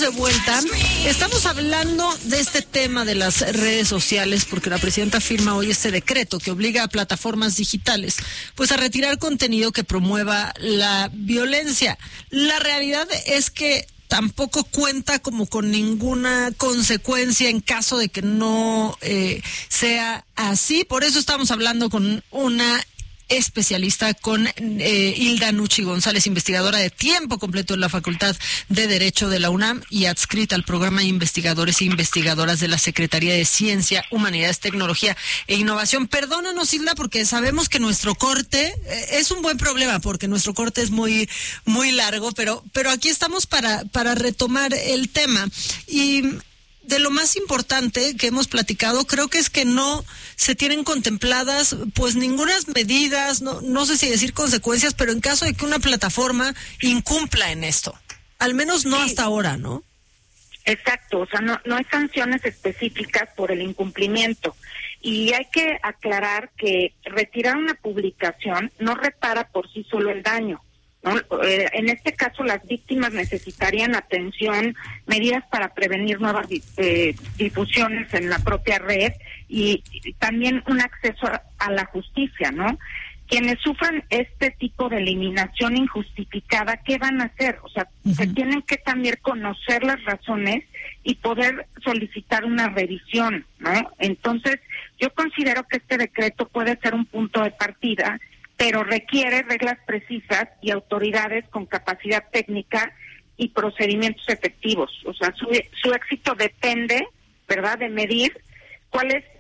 de vuelta. Estamos hablando de este tema de las redes sociales porque la presidenta firma hoy este decreto que obliga a plataformas digitales pues a retirar contenido que promueva la violencia. La realidad es que tampoco cuenta como con ninguna consecuencia en caso de que no sea así. Por eso estamos hablando con una especialista, con Hilda Nucci González, investigadora de tiempo completo en la Facultad de Derecho de la UNAM y adscrita al programa de investigadores e investigadoras de la Secretaría de Ciencia, Humanidades, Tecnología e Innovación. Perdónanos, Hilda, porque sabemos que nuestro corte es un buen problema, porque nuestro corte es muy largo, pero aquí estamos para retomar el tema. Y de lo más importante que hemos platicado, creo que es que no se tienen contempladas pues ninguna medidas, no sé si decir consecuencias, pero en caso de que una plataforma incumpla en esto, al menos no hasta ahora, ¿no? Exacto, o sea, no hay sanciones específicas por el incumplimiento. Y hay que aclarar que retirar una publicación no repara por sí solo el daño, ¿no? En este caso, las víctimas necesitarían atención, medidas para prevenir nuevas difusiones en la propia red y también un acceso a la justicia, ¿no? Quienes sufran este tipo de eliminación injustificada, ¿qué van a hacer? O sea, se tienen que también conocer las razones y poder solicitar una revisión, ¿no? Entonces, yo considero que este decreto puede ser un punto de partida, pero requiere reglas precisas y autoridades con capacidad técnica y procedimientos efectivos. O sea, su éxito depende, ¿verdad?, de medir cuál es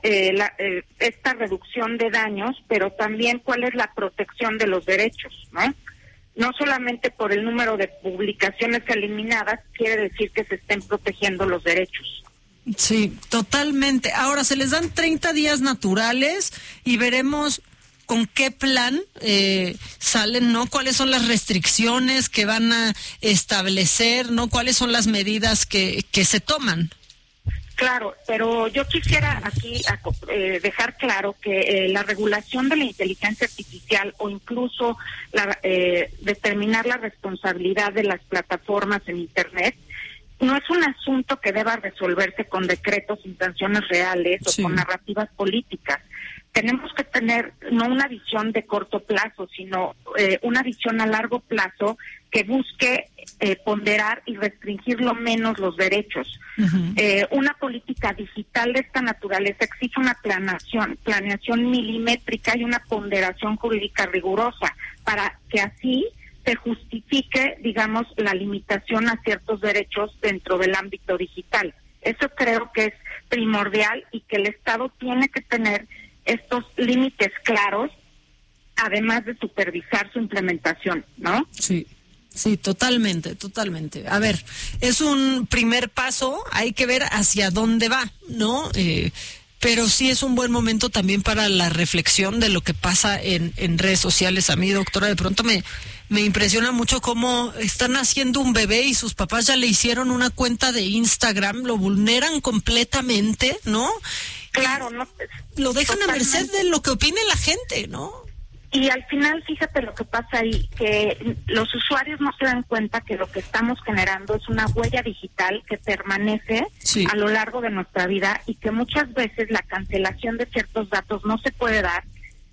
esta reducción de daños, pero también cuál es la protección de los derechos, ¿no? No solamente por el número de publicaciones eliminadas quiere decir que se estén protegiendo los derechos. Sí, totalmente. Ahora, se les dan 30 días naturales y veremos con qué plan salen, ¿no? ¿Cuáles son las restricciones que van a establecer, ¿no? ¿Cuáles son las medidas que se toman? Claro, pero yo quisiera aquí dejar claro que la regulación de la inteligencia artificial o incluso determinar la responsabilidad de las plataformas en Internet no es un asunto que deba resolverse con decretos sin sanciones reales o con narrativas políticas. Tenemos que tener no una visión de corto plazo, sino una visión a largo plazo que busque ponderar y restringir lo menos los derechos. Una política digital de esta naturaleza exige una planeación milimétrica y una ponderación jurídica rigurosa para que así se justifique, digamos, la limitación a ciertos derechos dentro del ámbito digital. Eso creo que es primordial y que el Estado tiene que tener estos límites claros, además de supervisar su implementación, ¿no? Sí, totalmente. A ver, es un primer paso, hay que ver hacia dónde va, ¿no? Pero sí es un buen momento también para la reflexión de lo que pasa en redes sociales. A mí, doctora, de pronto me impresiona mucho cómo están haciendo un bebé y sus papás ya le hicieron una cuenta de Instagram, lo vulneran completamente, ¿no? Claro, no. Lo dejan totalmente a merced de lo que opine la gente, ¿no? Y al final, fíjate lo que pasa ahí, que los usuarios no se dan cuenta que lo que estamos generando es una huella digital que permanece a lo largo de nuestra vida y que muchas veces la cancelación de ciertos datos no se puede dar.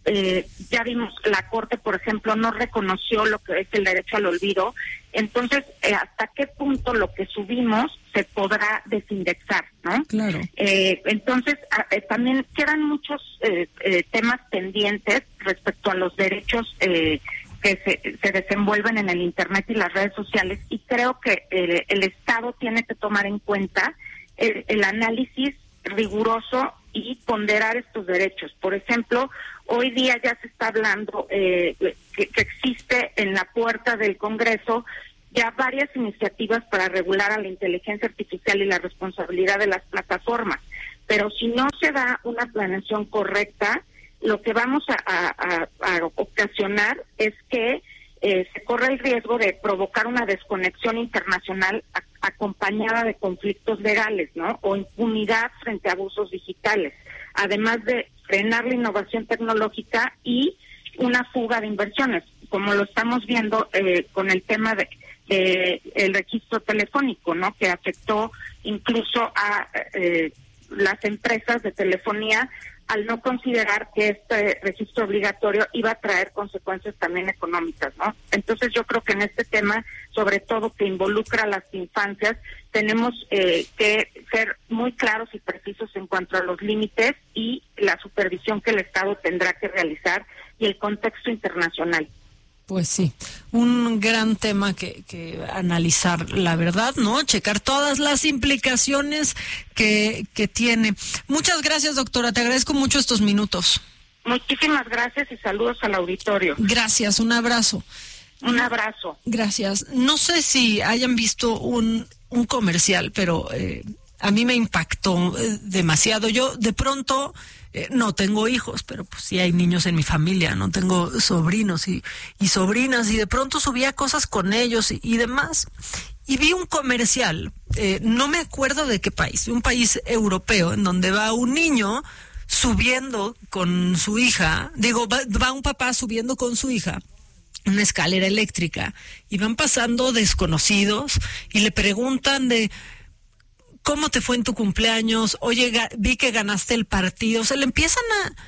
Ya vimos, la Corte, por ejemplo, no reconoció lo que es el derecho al olvido. Entonces, ¿hasta qué punto lo que subimos se podrá desindexar, no? Claro. Entonces, también quedan muchos temas pendientes respecto a los derechos que se desenvuelven en el Internet y las redes sociales, y creo que el Estado tiene que tomar en cuenta el análisis riguroso y ponderar estos derechos. Por ejemplo, hoy día ya se está hablando que existe en la puerta del Congreso ya varias iniciativas para regular a la inteligencia artificial y la responsabilidad de las plataformas. Pero si no se da una planeación correcta, lo que vamos a ocasionar es que se corre el riesgo de provocar una desconexión internacional acompañada de conflictos legales, ¿no? O impunidad frente a abusos digitales, además de frenar la innovación tecnológica y una fuga de inversiones, como lo estamos viendo con el tema el registro telefónico, ¿no? Que afectó incluso a las empresas de telefonía al no considerar que este registro obligatorio iba a traer consecuencias también económicas, ¿no? Entonces yo creo que en este tema, sobre todo que involucra a las infancias, tenemos que ser muy claros y precisos en cuanto a los límites y la supervisión que el Estado tendrá que realizar y el contexto internacional. Pues sí, un gran tema que analizar, la verdad, ¿no? Checar todas las implicaciones que tiene. Muchas gracias, doctora, te agradezco mucho estos minutos. Muchísimas gracias y saludos al auditorio. Gracias, un abrazo. Un abrazo. Gracias. No sé si hayan visto un comercial, pero a mí me impactó demasiado. Yo de pronto no tengo hijos, pero pues sí hay niños en mi familia, no tengo sobrinos y sobrinas, y de pronto subía cosas con ellos y demás. Y vi un comercial, no me acuerdo de qué país, un país europeo, en donde va un niño subiendo con su hija, va un papá subiendo con su hija una escalera eléctrica, y van pasando desconocidos y le preguntan de ¿cómo te fue en tu cumpleaños? Oye, vi que ganaste el partido. O sea, le empiezan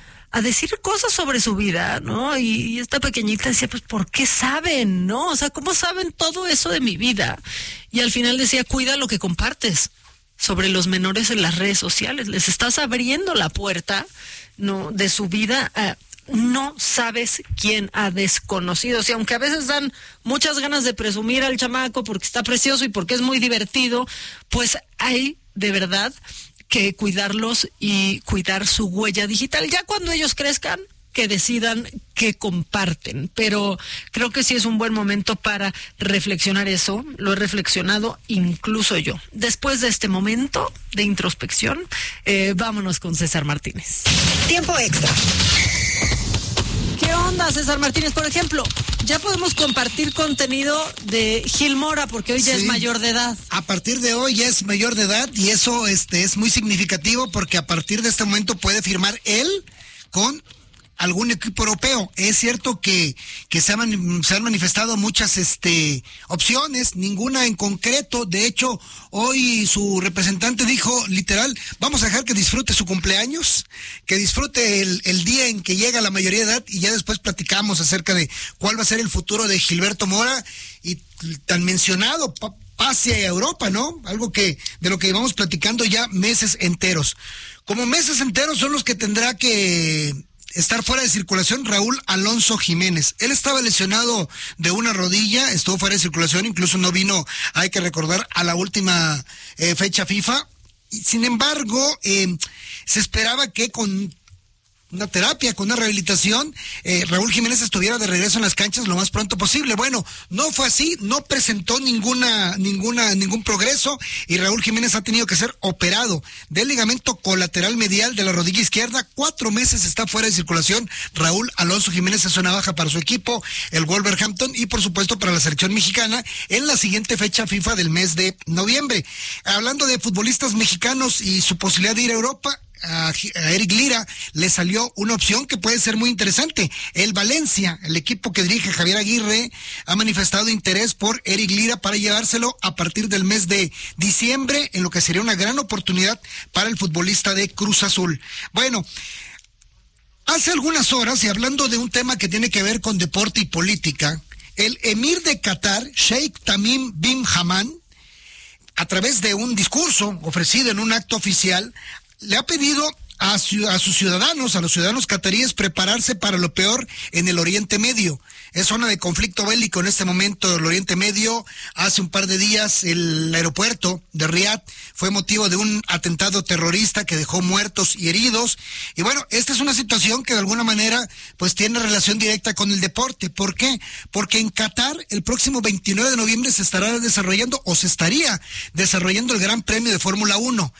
a decir cosas sobre su vida, ¿no? Y esta pequeñita decía, pues, ¿por qué saben, no? O sea, ¿cómo saben todo eso de mi vida? Y al final decía, cuida lo que compartes sobre los menores en las redes sociales. Les estás abriendo la puerta, ¿no?, de su vida a no sabes quién, a desconocidos. Y aunque a veces dan muchas ganas de presumir al chamaco porque está precioso y porque es muy divertido, pues hay de verdad que cuidarlos y cuidar su huella digital. Ya cuando ellos crezcan, que decidan qué comparten. Pero creo que sí es un buen momento para reflexionar eso. Lo he reflexionado incluso yo. Después de este momento de introspección, vámonos con César Martínez. Tiempo extra. ¿Qué onda, César Martínez? Por ejemplo, ya podemos compartir contenido de Gil Mora porque hoy ya es mayor de edad. A partir de hoy ya es mayor de edad y eso es muy significativo porque a partir de este momento puede firmar él con algún equipo europeo. Es cierto que se han manifestado muchas opciones, ninguna en concreto. De hecho, hoy su representante dijo literal, vamos a dejar que disfrute su cumpleaños, que disfrute el día en que llega a la mayoría de edad y ya después platicamos acerca de cuál va a ser el futuro de Gilberto Mora y tan mencionado pase a Europa, ¿no? Algo de lo que llevamos platicando ya meses enteros. Como meses enteros son los que tendrá que estar fuera de circulación Raúl Alonso Jiménez. Él estaba lesionado de una rodilla, estuvo fuera de circulación, incluso no vino, hay que recordar, a la última fecha FIFA. Sin embargo, se esperaba que con una terapia, con una rehabilitación, Raúl Jiménez estuviera de regreso en las canchas lo más pronto posible. Bueno, no fue así, no presentó ningún progreso y Raúl Jiménez ha tenido que ser operado del ligamento colateral medial de la rodilla izquierda. 4 meses está fuera de circulación. Raúl Alonso Jiménez es una baja para su equipo, el Wolverhampton, y por supuesto para la selección mexicana en la siguiente fecha FIFA del mes de noviembre. Hablando de futbolistas mexicanos y su posibilidad de ir a Europa, a Eric Lira le salió una opción que puede ser muy interesante. El Valencia, el equipo que dirige Javier Aguirre, ha manifestado interés por Eric Lira para llevárselo a partir del mes de diciembre, en lo que sería una gran oportunidad para el futbolista de Cruz Azul. Bueno, hace algunas horas, y hablando de un tema que tiene que ver con deporte y política, el emir de Qatar, Sheikh Tamim bin Hamad, a través de un discurso ofrecido en un acto oficial, le ha pedido a sus ciudadanos, a los ciudadanos cataríes, prepararse para lo peor en el Oriente Medio. Es zona de conflicto bélico en este momento el Oriente Medio. Hace un par de días el aeropuerto de Riad fue motivo de un atentado terrorista que dejó muertos y heridos. Y bueno, esta es una situación que de alguna manera pues tiene relación directa con el deporte. ¿Por qué? Porque en Qatar el próximo 29 de noviembre se estaría desarrollando el Gran Premio de Fórmula 1.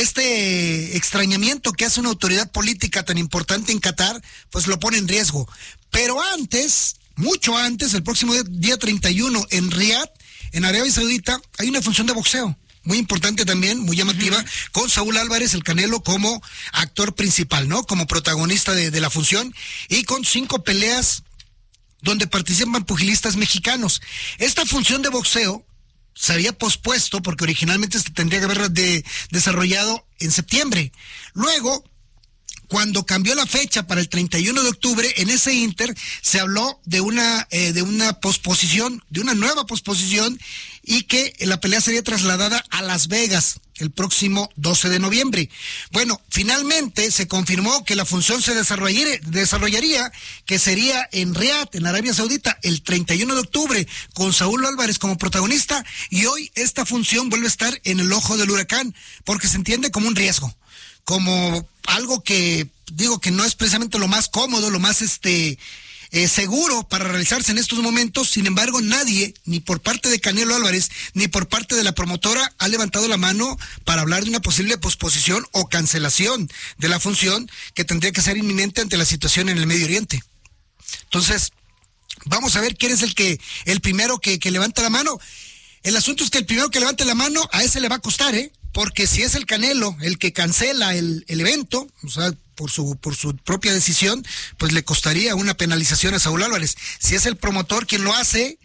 Este extrañamiento que hace una autoridad política tan importante en Qatar pues lo pone en riesgo. Pero antes, mucho antes, el próximo día 31 en Riad, en Arabia Saudita, hay una función de boxeo muy importante también, muy llamativa, con Saúl Álvarez, el Canelo, como actor principal, ¿no? Como protagonista de la función, y con 5 peleas donde participan pugilistas mexicanos. Esta función de boxeo se había pospuesto porque originalmente se tendría que haber desarrollado en septiembre. Luego, cuando cambió la fecha para el 31 de octubre, en ese inter se habló de una posposición, de una nueva posposición, y que la pelea sería trasladada a Las Vegas el próximo 12 de noviembre. Bueno, finalmente se confirmó que la función se desarrollaría, que sería en Riad, en Arabia Saudita, el 31 de octubre, con Saúl Álvarez como protagonista, y hoy esta función vuelve a estar en el ojo del huracán, porque se entiende como un riesgo, como algo que, digo, que no es precisamente lo más cómodo, lo más seguro para realizarse en estos momentos. Sin embargo, nadie, ni por parte de Canelo Álvarez, ni por parte de la promotora, ha levantado la mano para hablar de una posible posposición o cancelación de la función, que tendría que ser inminente ante la situación en el Medio Oriente. Entonces, vamos a ver quién es el primero que levanta la mano. El asunto es que el primero que levante la mano, a ese le va a costar, porque si es el Canelo el que cancela el evento, o sea, por su propia decisión, pues le costaría una penalización a Saúl Álvarez. Si es el promotor quien lo hace,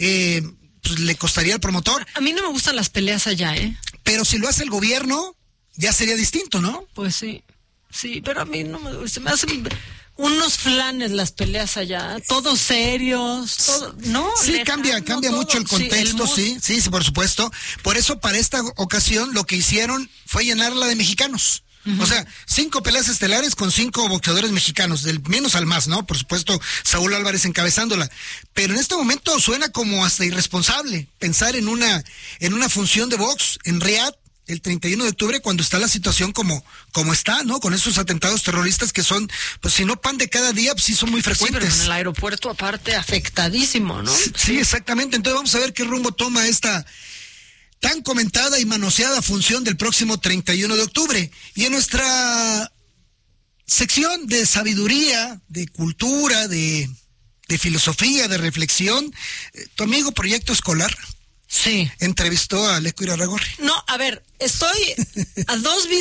pues le costaría al promotor. A mí no me gustan las peleas allá, Pero si lo hace el gobierno, ya sería distinto, ¿no? Pues sí, pero a mí no me gusta, me hacen unos flanes las peleas allá, todos serios, todo, ¿no? Sí, lejano, cambia mucho el contexto, sí, por supuesto. Por eso, para esta ocasión, lo que hicieron fue llenarla de mexicanos. O sea, 5 peleas estelares con 5 boxeadores mexicanos, del menos al más, ¿no? Por supuesto, Saúl Álvarez encabezándola. Pero en este momento suena como hasta irresponsable pensar en una función de box en Riad el 31 de octubre, cuando está la situación como está, ¿no? Con esos atentados terroristas que son, pues si no pan de cada día, pues sí son muy frecuentes. Sí, pero en el aeropuerto aparte afectadísimo, ¿no? Sí, exactamente. Entonces vamos a ver qué rumbo toma esta tan comentada y manoseada función del próximo 31 de octubre. Y en nuestra sección de sabiduría, de cultura, de filosofía, de reflexión, tu amigo Proyecto Escolar sí entrevistó a Aleco Irarrágorri. No, a ver, estoy a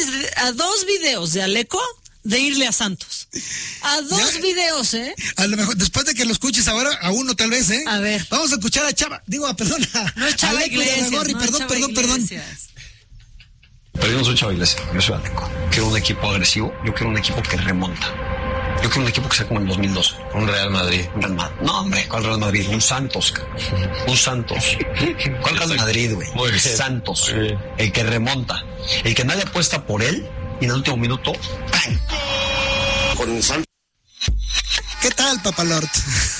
dos videos de Aleco de irle a Santos. A dos videos, A lo mejor, después de que lo escuches ahora, a uno tal vez, A ver. Vamos a escuchar a Chava, no es Chava Iglesias, perdón. Pero yo no soy Chava Iglesias, yo soy Aleco. Quiero un equipo agresivo, yo quiero un equipo que remonta. Yo quiero un equipo que sea como en 2012. Un Real Madrid. No, hombre, ¿cuál Real Madrid? Un Santos, un Santos. ¿Cuál Real Madrid, güey? Muy bien. Santos. Muy bien. El que remonta. El que nadie apuesta por él y en el último minuto, ¡pam! Con Santos. ¿Qué tal, Papalord?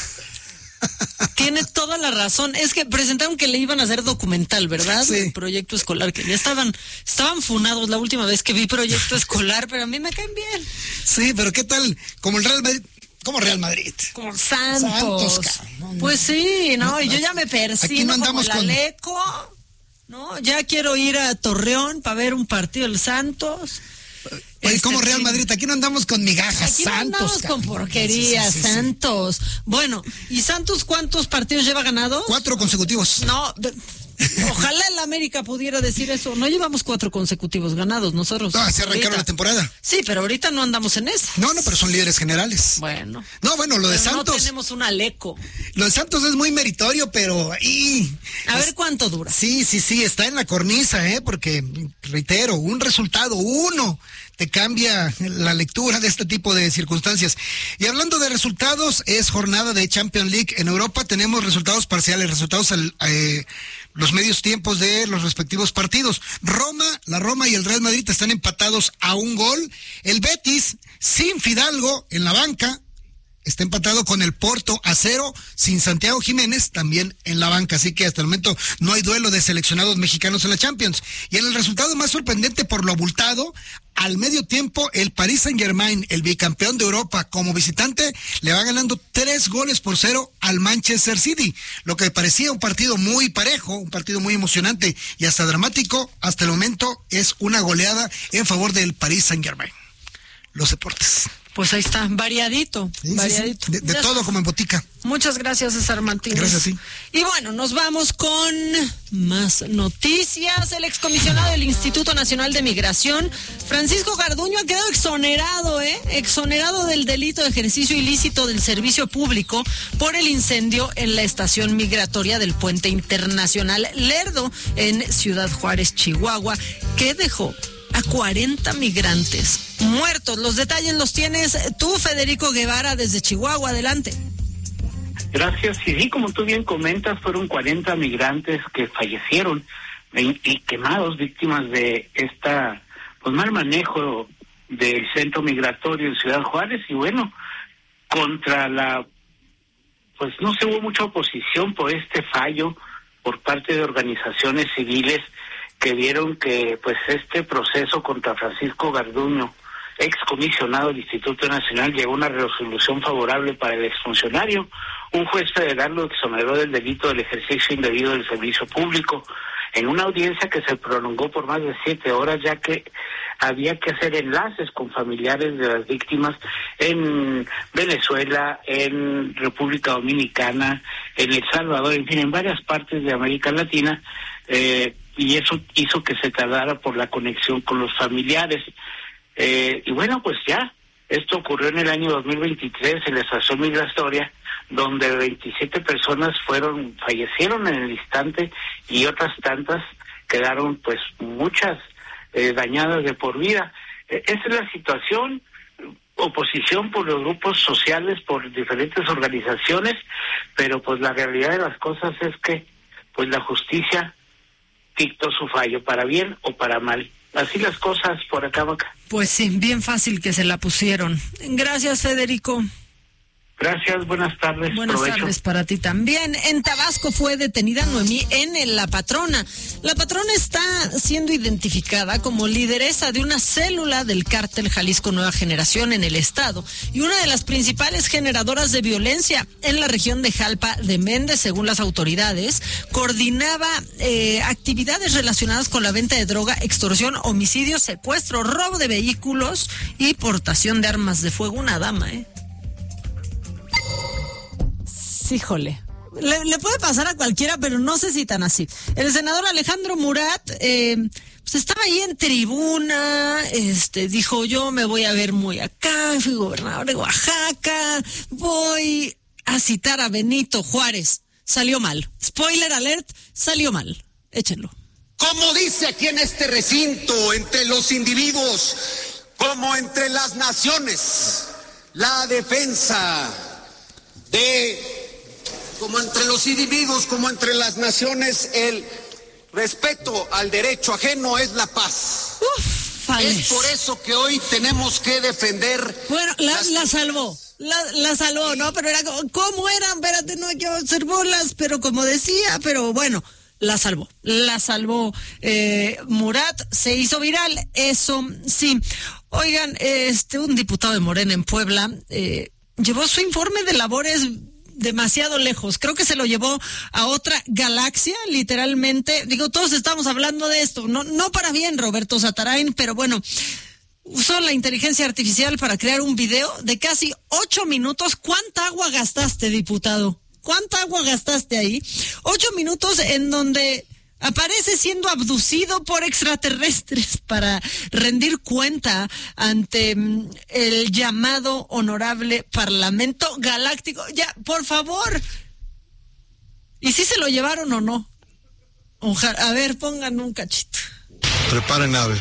Tiene toda la razón. Es que presentaron que le iban a hacer documental, ¿verdad? Sí. El Proyecto Escolar, que ya estaban funados la última vez que vi Proyecto Escolar, pero a mí me caen bien. Sí, pero ¿qué tal? Como el Real Madrid. ¿Cómo Real Madrid? Como Santos. No. Pues sí, ¿no? Y yo ya me persino aquí no andamos como el Aleco, ¿no? Ya quiero ir a Torreón para ver un partido del Santos. Oye, ¿cómo Real Madrid? Aquí no andamos con migajas. Aquí Santos, no andamos con porquerías, sí. Santos. Bueno, ¿y Santos cuántos partidos lleva ganados? 4 consecutivos. No, ojalá el América pudiera decir eso. No llevamos 4 consecutivos ganados nosotros. No, así arrancaron la temporada. Sí, pero ahorita no andamos en eso. No, pero son líderes generales. Bueno. No, bueno, lo de Pero Santos. no tenemos un Aleco. Lo de Santos es muy meritorio, pero ahí. A ver cuánto dura. Sí, está en la cornisa, porque, reitero, un resultado, uno, te cambia la lectura de este tipo de circunstancias. Y hablando de resultados, es jornada de Champions League en Europa. Tenemos resultados parciales, los medios tiempos de los respectivos partidos. La Roma y el Real Madrid están empatados a 1 gol. El Betis, sin Fidalgo en la banca, está empatado con el Porto a 0, sin Santiago Jiménez también en la banca, así que hasta el momento no hay duelo de seleccionados mexicanos en la Champions. Y en el resultado más sorprendente por lo abultado, al medio tiempo el Paris Saint-Germain, el bicampeón de Europa como visitante, le va ganando 3-0 al Manchester City, lo que parecía un partido muy parejo, un partido muy emocionante y hasta dramático, hasta el momento es una goleada en favor del Paris Saint-Germain. Los deportes. Pues ahí está, variadito, Sí, variadito. sí. De todo como en botica. Muchas gracias, César Martínez. Gracias a ti. Y bueno, nos vamos con más noticias. El excomisionado del Instituto Nacional de Migración, Francisco Garduño, ha quedado exonerado, exonerado del delito de ejercicio ilícito del servicio público por el incendio en la estación migratoria del Puente Internacional Lerdo en Ciudad Juárez, Chihuahua, que dejó a 40 migrantes muertos. Los detalles los tienes tú, Federico Guevara, desde Chihuahua. Adelante. Gracias. Y sí, como tú bien comentas, fueron 40 migrantes que fallecieron y quemados, víctimas de mal manejo del centro migratorio en Ciudad Juárez. Y bueno, no se hubo mucha oposición por este fallo por parte de organizaciones civiles que vieron que este proceso contra Francisco Garduño, excomisionado del Instituto Nacional, llegó a una resolución favorable para el exfuncionario. Un juez federal lo exoneró del delito del ejercicio indebido del servicio público en una audiencia que se prolongó por más de 7 horas, ya que había que hacer enlaces con familiares de las víctimas en Venezuela, en República Dominicana, en El Salvador, en fin, en varias partes de América Latina, y eso hizo que se tardara por la conexión con los familiares. Y bueno, pues ya, esto ocurrió en el año 2023 en la estación migratoria, donde 27 personas fallecieron en el instante y otras tantas quedaron muchas dañadas de por vida. Esa es la situación, oposición por los grupos sociales, por diferentes organizaciones, pero la realidad de las cosas es que la justicia dictó su fallo, para bien o para mal. Así las cosas por acá, Vaca. Pues sí, bien fácil que se la pusieron. Gracias, Federico. Gracias, buenas tardes. Buenas tardes para ti también. En Tabasco fue detenida Noemí N., la patrona. La patrona está siendo identificada como lideresa de una célula del cártel Jalisco Nueva Generación en el estado y una de las principales generadoras de violencia en la región de Jalpa de Méndez, según las autoridades. Coordinaba actividades relacionadas con la venta de droga, extorsión, homicidio, secuestro, robo de vehículos y portación de armas de fuego. Una dama, Híjole, le puede pasar a cualquiera, pero no sé si tan así. El senador Alejandro Murat estaba ahí en tribuna, dijo: yo me voy a ver muy acá, fui gobernador de Oaxaca, voy a citar a Benito Juárez. Salió mal. Spoiler alert, salió mal. Échenlo. Como dice aquí en este recinto, entre los individuos, como entre las naciones, la defensa como entre los individuos, como entre las naciones, el respeto al derecho ajeno es la paz. Es por eso que hoy tenemos que defender. Bueno, la salvó. La salvó, ¿no? Pero era ¿cómo eran? Espérate, no, yo observólas, pero como decía, pero bueno, la salvó. Murat se hizo viral, eso sí. Oigan, un diputado de Morena en Puebla llevó su informe de labores demasiado lejos. Creo que se lo llevó a otra galaxia, literalmente. Digo, todos estamos hablando de esto. No para bien, Roberto Satarain, pero bueno, usó la inteligencia artificial para crear un video de casi 8 minutos. ¿Cuánta agua gastaste, diputado? ¿Cuánta agua gastaste ahí? 8 minutos en donde aparece siendo abducido por extraterrestres para rendir cuenta ante el llamado honorable Parlamento Galáctico. Ya, por favor. ¿Y si se lo llevaron o no? Ojalá, a ver, pongan un cachito. Preparen nave.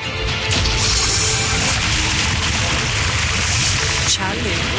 Chale.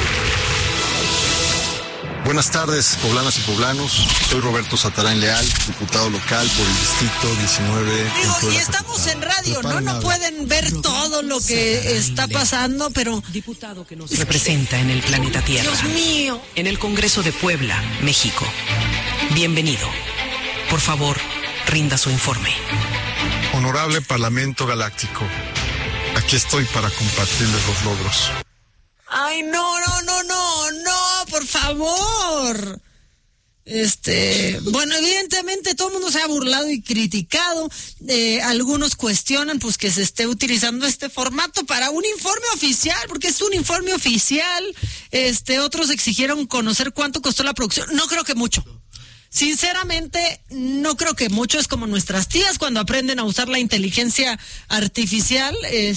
Buenas tardes, poblanas y poblanos. Soy Roberto Satarain Leal, diputado local por el Distrito 19. Digo, y estamos en radio, no pueden ver todo lo que está pasando, pero... Diputado que nos representa en el planeta Tierra. Dios mío. En el Congreso de Puebla, México. Bienvenido. Por favor, rinda su informe. Honorable Parlamento Galáctico, aquí estoy para compartirles los logros. Ay, no, por favor. Bueno, evidentemente todo el mundo se ha burlado y criticado. Algunos cuestionan pues que se esté utilizando este formato para un informe oficial, porque es un informe oficial. Otros exigieron conocer cuánto costó la producción. No creo que mucho. Sinceramente, no creo que mucho. Es como nuestras tías cuando aprenden a usar la inteligencia artificial.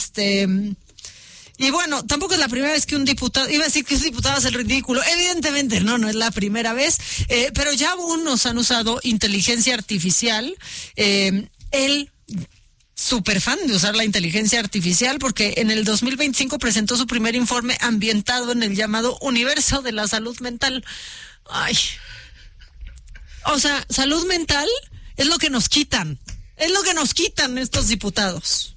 Y bueno, tampoco es la primera vez que un diputado, iba a decir que un diputado hace el ridículo, evidentemente no es la primera vez, pero ya unos han usado inteligencia artificial. Él, súper fan de usar la inteligencia artificial, porque en el 2025 presentó su primer informe ambientado en el llamado universo de la salud mental. Ay, o sea, salud mental es lo que nos quitan estos diputados.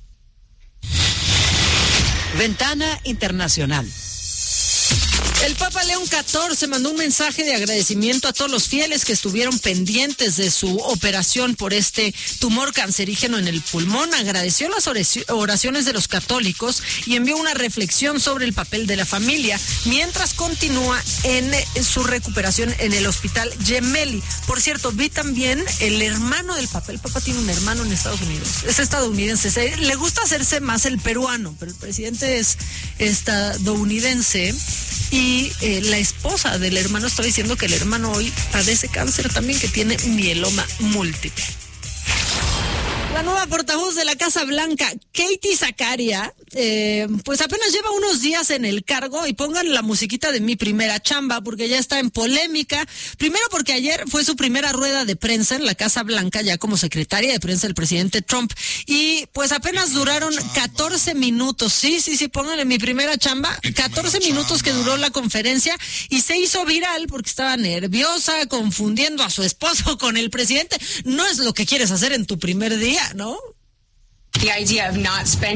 Ventana Internacional. El Papa León XIV mandó un mensaje de agradecimiento a todos los fieles que estuvieron pendientes de su operación por este tumor cancerígeno en el pulmón. Agradeció las oraciones de los católicos y envió una reflexión sobre el papel de la familia mientras continúa en su recuperación en el hospital Gemelli. Por cierto, vi también el hermano del Papa. El Papa tiene un hermano en Estados Unidos. Es estadounidense. Le gusta hacerse más el peruano, pero el presidente es estadounidense. Y la esposa del hermano está diciendo que el hermano hoy padece cáncer también, que tiene mieloma múltiple. La nueva portavoz de la Casa Blanca, Katie Zakaria, pues apenas lleva unos días en el cargo, y pongan la musiquita de Mi Primera Chamba, porque ya está en polémica. Primero porque ayer fue su primera rueda de prensa en la Casa Blanca, ya como secretaria de prensa del presidente Trump, y pues apenas duraron 14 minutos. Sí, pónganle Mi Primera Chamba, 14 minutos que duró la conferencia, y se hizo viral porque estaba nerviosa, confundiendo a su esposo con el presidente. No es lo que quieres hacer en tu primer día, ¿no? La idea de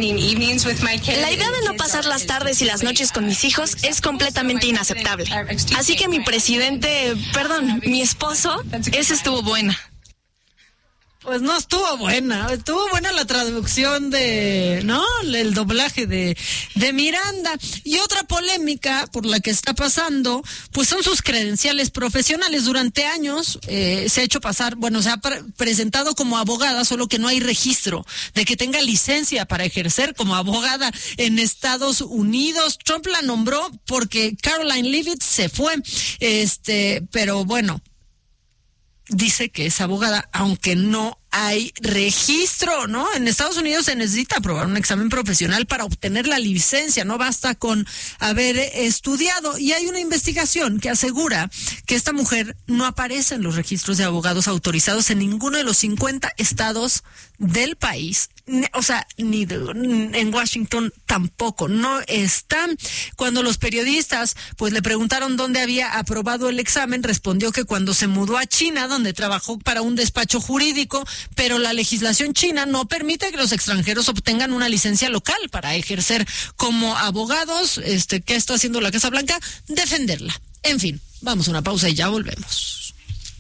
no pasar las tardes y las noches con mis hijos es completamente inaceptable. Así que mi esposo, esa estuvo buena. Pues no estuvo buena la traducción el doblaje de Miranda. Y otra polémica por la que está pasando, pues son sus credenciales profesionales. Durante años se ha hecho pasar, se ha presentado como abogada, solo que no hay registro de que tenga licencia para ejercer como abogada en Estados Unidos. Trump la nombró porque Caroline Leavitt se fue, pero bueno, dice que es abogada, aunque no hay registro, ¿no? En Estados Unidos se necesita aprobar un examen profesional para obtener la licencia, no basta con haber estudiado. Y hay una investigación que asegura que esta mujer no aparece en los registros de abogados autorizados en ninguno de los 50 estados del país. Ni en Washington tampoco, no está. Cuando los periodistas pues le preguntaron dónde había aprobado el examen, respondió que cuando se mudó a China, donde trabajó para un despacho jurídico, pero la legislación china no permite que los extranjeros obtengan una licencia local para ejercer como abogados. ¿Qué está haciendo la Casa Blanca? Defenderla. En fin, vamos a una pausa y ya volvemos.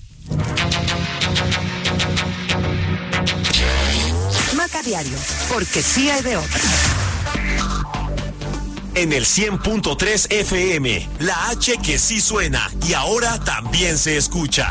Maca Diario, porque sí hay de otra. En el 100.3 FM, la H que sí suena y ahora también se escucha.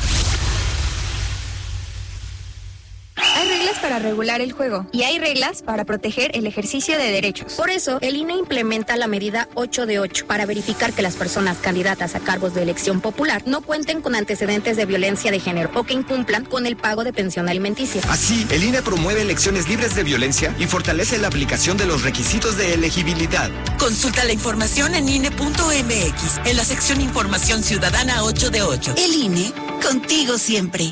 Hay reglas para regular el juego y hay reglas para proteger el ejercicio de derechos. Por eso, el INE implementa la medida 8 de 8 para verificar que las personas candidatas a cargos de elección popular no cuenten con antecedentes de violencia de género o que incumplan con el pago de pensión alimenticia. Así, el INE promueve elecciones libres de violencia y fortalece la aplicación de los requisitos de elegibilidad. Consulta la información en INE.mx, en la sección Información Ciudadana 8 de 8. El INE, contigo siempre.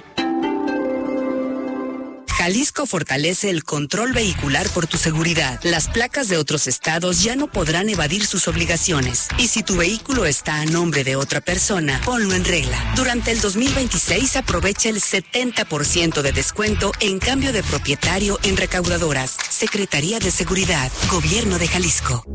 Jalisco fortalece el control vehicular por tu seguridad. Las placas de otros estados ya no podrán evadir sus obligaciones. Y si tu vehículo está a nombre de otra persona, ponlo en regla. Durante el 2026 aprovecha el 70% de descuento en cambio de propietario en recaudadoras. Secretaría de Seguridad, Gobierno de Jalisco.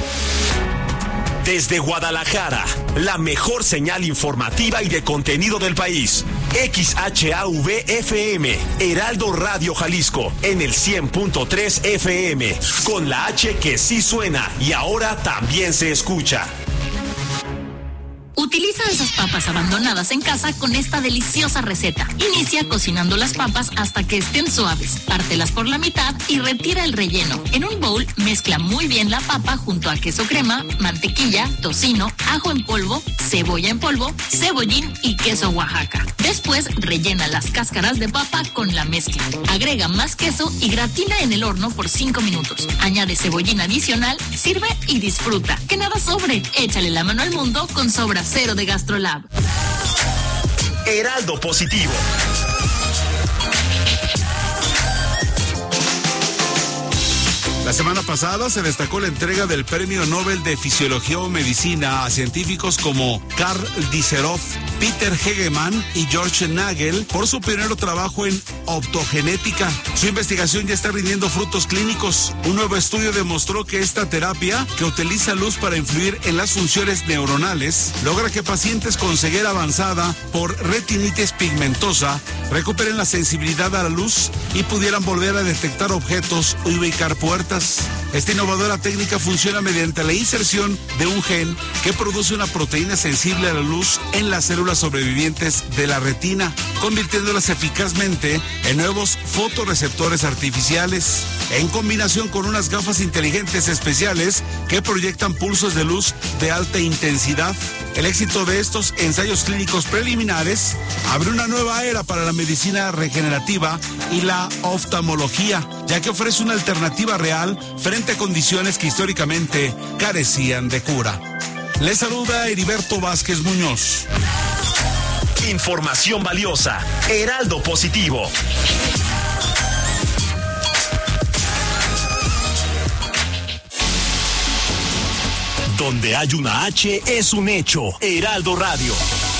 Desde Guadalajara, la mejor señal informativa y de contenido del país. XHAV-FM, Heraldo Radio Jalisco, en el 100.3 FM, con la H que sí suena y ahora también se escucha. Utiliza esas papas abandonadas en casa con esta deliciosa receta. Inicia cocinando las papas hasta que estén suaves. Pártelas por la mitad y retira el relleno. En un bowl, mezcla muy bien la papa junto a queso crema, mantequilla, tocino, ajo en polvo, cebolla en polvo, cebollín y queso Oaxaca. Después, rellena las cáscaras de papa con la mezcla. Agrega más queso y gratina en el horno por 5 minutos. Añade cebollín adicional, sirve y disfruta. Que nada sobre. Échale la mano al mundo con Sobra Cero de GastroLab. Heraldo Positivo. La semana pasada se destacó la entrega del Premio Nobel de Fisiología o Medicina a científicos como Karl Diserov, Peter Hegemann y George Nagel por su pionero trabajo en optogenética. Su investigación ya está rindiendo frutos clínicos. Un nuevo estudio demostró que esta terapia, que utiliza luz para influir en las funciones neuronales, logra que pacientes con ceguera avanzada por retinitis pigmentosa recuperen la sensibilidad a la luz y pudieran volver a detectar objetos y ubicar puertas. Esta innovadora técnica funciona mediante la inserción de un gen que produce una proteína sensible a la luz en las células sobrevivientes de la retina, convirtiéndolas eficazmente en nuevos fotorreceptores artificiales, en combinación con unas gafas inteligentes especiales que proyectan pulsos de luz de alta intensidad. El éxito de estos ensayos clínicos preliminares abre una nueva era para la medicina regenerativa y la oftalmología, ya que ofrece una alternativa real frente a condiciones que históricamente carecían de cura. Les saluda Heriberto Vázquez Muñoz. Información valiosa. Heraldo Positivo. Donde hay una H es un hecho. Heraldo Radio.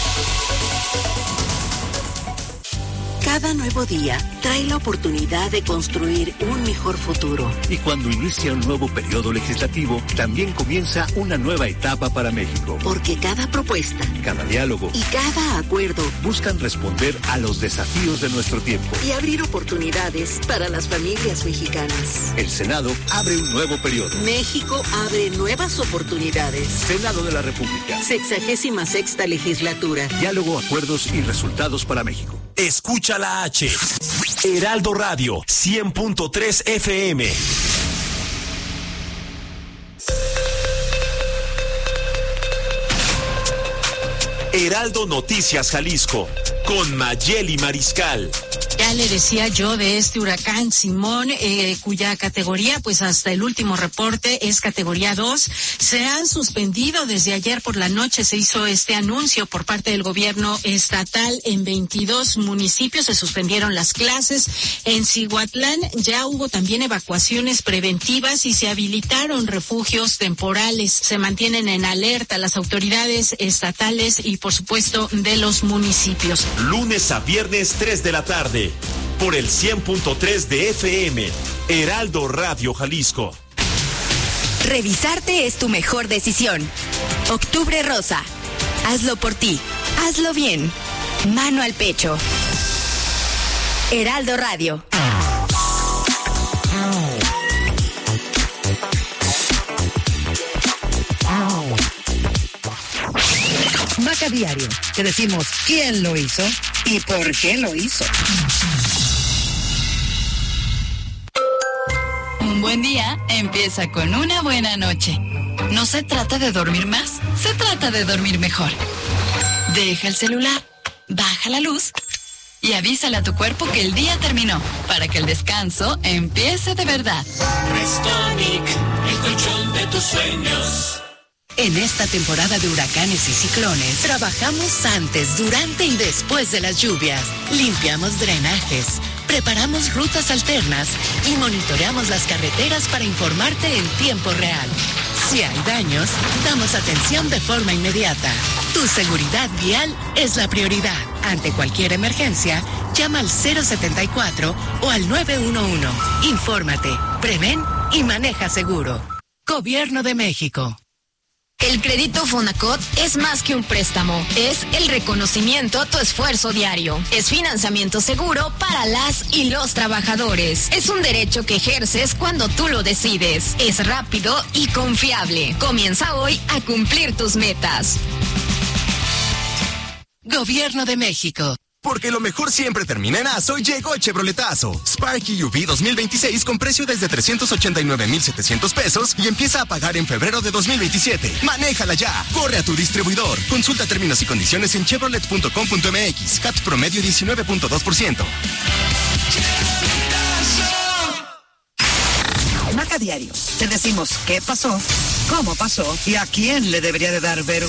Cada nuevo día trae la oportunidad de construir un mejor futuro. Y cuando inicia un nuevo periodo legislativo, también comienza una nueva etapa para México. Porque cada propuesta, cada diálogo y cada acuerdo buscan responder a los desafíos de nuestro tiempo y abrir oportunidades para las familias mexicanas. El Senado abre un nuevo periodo. México abre nuevas oportunidades. Senado de la República. 66ª legislatura. Diálogo, acuerdos y resultados para México. Escucha la H. Heraldo Radio, 100.3 FM. Heraldo Noticias Jalisco, con Mayeli Mariscal. Ya le decía yo de este huracán Simón, cuya categoría, pues hasta el último reporte es categoría 2. Se han suspendido desde ayer por la noche, se hizo este anuncio por parte del gobierno estatal en 22 municipios, se suspendieron las clases. En Cihuatlán ya hubo también evacuaciones preventivas y se habilitaron refugios temporales. Se mantienen en alerta las autoridades estatales y, por supuesto, de los municipios. Lunes a viernes, 3 de la tarde. Por el 100.3 de FM, Heraldo Radio Jalisco. Revisarte es tu mejor decisión. Octubre Rosa. Hazlo por ti. Hazlo bien. Mano al pecho. Heraldo Radio. Maca Diario. Te decimos quién lo hizo y por qué lo hizo. Un buen día empieza con una buena noche. No se trata de dormir más, se trata de dormir mejor. Deja el celular, baja la luz y avísale a tu cuerpo que el día terminó, para que el descanso empiece de verdad. Restonic, el colchón de tus sueños. En esta temporada de huracanes y ciclones, trabajamos antes, durante y después de las lluvias. Limpiamos drenajes, preparamos rutas alternas y monitoreamos las carreteras para informarte en tiempo real. Si hay daños, damos atención de forma inmediata. Tu seguridad vial es la prioridad. Ante cualquier emergencia, llama al 074 o al 911. Infórmate, prevén y maneja seguro. Gobierno de México. El crédito Fonacot es más que un préstamo, es el reconocimiento a tu esfuerzo diario. Es financiamiento seguro para las y los trabajadores. Es un derecho que ejerces cuando tú lo decides. Es rápido y confiable. Comienza hoy a cumplir tus metas. Gobierno de México. Porque lo mejor siempre termina en ASO, llegó Chevroletazo. Sparky UV 2026 con precio desde 389,700 pesos y empieza a pagar en febrero de 2027. ¡Manéjala ya! ¡Corre a tu distribuidor! Consulta términos y condiciones en chevrolet.com.mx. CAT promedio 19.2%. Maca Diario. Te decimos qué pasó, cómo pasó y a quién le debería de dar vergüenza.